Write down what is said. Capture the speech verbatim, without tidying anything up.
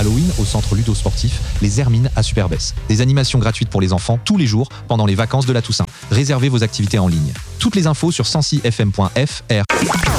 Halloween au centre ludo-sportif Les Hermines à Superbès. Des animations gratuites pour les enfants tous les jours pendant les vacances de la Toussaint. Réservez vos activités en ligne. Toutes les infos sur cent six f m point f r.